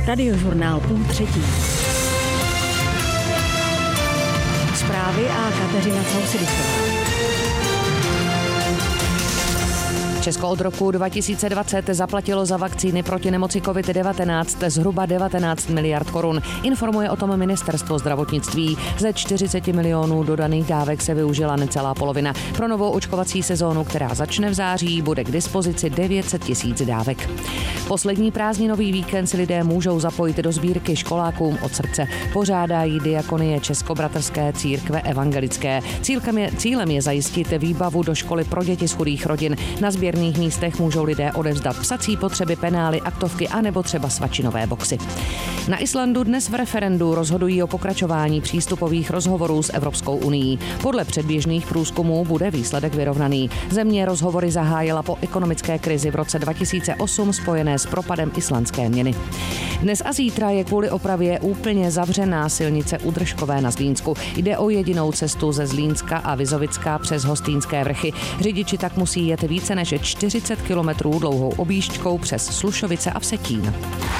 Radiožurnál 2:30. Zprávy a Kateřina Causidisová. Česko od roku 2020 zaplatilo za vakcíny proti nemoci COVID-19 zhruba 19 miliard korun. Informuje o tom ministerstvo zdravotnictví. Ze 40 milionů dodaných dávek se využila necelá polovina. Pro novou očkovací sezónu, která začne v září, bude k dispozici 900 000 dávek. Poslední prázdninový víkend si lidé můžou zapojit do sbírky školákům od srdce. Pořádají diakonie Českobratrské církve evangelické. Cílem je zajistit výbavu do školy pro děti z chudých rodin. Na sběrných místech můžou lidé odevzdat psací potřeby, penály, aktovky a nebo třeba svačinové boxy. Na Islandu dnes v referendu rozhodují o pokračování přístupových rozhovorů s Evropskou unií. Podle předběžných průzkumů bude výsledek vyrovnaný. Země rozhovory zahájila po ekonomické krizi v roce 2008 spojené s propadem islandské měny. Dnes a zítra je kvůli opravě úplně zavřená silnice u Držkové na Zlínsku. Jde o jedinou cestu ze Zlínska a Vizovická přes Hostýnské vrchy. Řidiči tak musí jet více než 40 kilometrů dlouhou objížďkou přes Slušovice a Vsetín.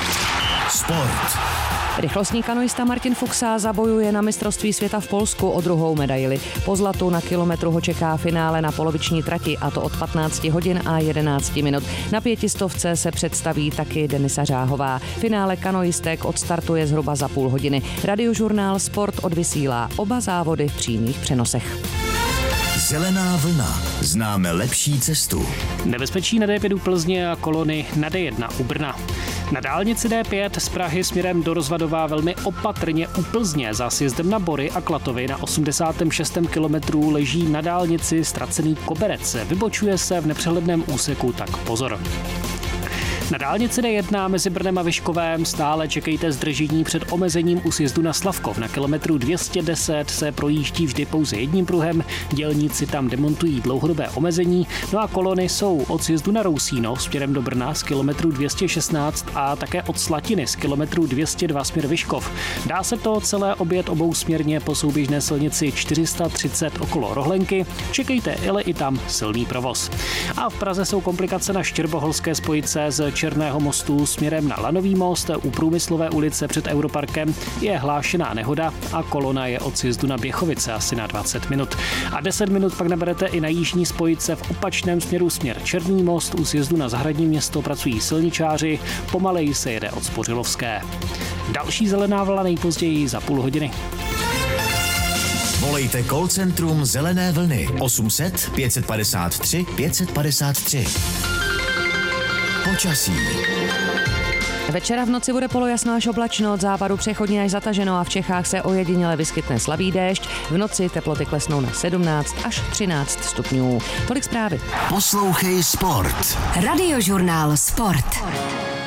Sport. Rychlostní kanoista Martin Fuxa zabojuje na mistrovství světa v Polsku o druhou medaili. Po zlatu na kilometru ho čeká finále na poloviční trati, a to od 15 hodin a 11 minut. Na 500 se představí taky Denisa Řáhová. Finále kanoistek odstartuje zhruba za půl hodiny. Radiožurnál Sport odvysílá oba závody v přímých přenosech. Zelená vlna. Známe lepší cestu. Nebezpečí na D5 u Plzně a kolony na D1 u Brna. Na dálnici D5 z Prahy směrem do Rozvadova velmi opatrně u Plzně za sjezdem na Bory a Klatovy na 86. kilometru leží na dálnici ztracený koberec. Vybočuje se v nepřehledném úseku, tak pozor. Na dálnici D1 mezi Brnem a Vyškovém stále čekejte zdržení před omezením u sjezdu na Slavkov. Na kilometru 210 se projíždí vždy pouze jedním pruhem, dělníci tam demontují dlouhodobé omezení, no a kolony jsou od sjezdu na Rousínov směrem do Brna z kilometru 216 a také od Slatiny z kilometru 202 směr Vyškov. Dá se to celé objet obousměrně po souběžné silnici 430 okolo Rohlenky, čekejte, ale i tam silný provoz. A v Praze jsou komplikace na Štěrboholské spojice z Černého mostu směrem na Lanový most. U Průmyslové ulice před Europarkem je hlášená nehoda a kolona je od sjezdu na Běchovice asi na 20 minut. A 10 minut pak naberete i na jižní spojice v opačném směru směr Černý most. U sjezdu na Zahradní město pracují silničáři, pomaleji se jede od Spořilovské. Další zelená vlna nejpozději za půl hodiny. Volejte call centrum Zelené vlny 800 553 553. Počasí. Večera v noci bude polojasno až oblačno, od západu přechodně až zataženo a v Čechách se ojediněle vyskytne slabý déšť. V noci teploty klesnou na 17 až 13 stupňů. Tolik zprávy. Poslouchej Sport. Radiožurnál Sport.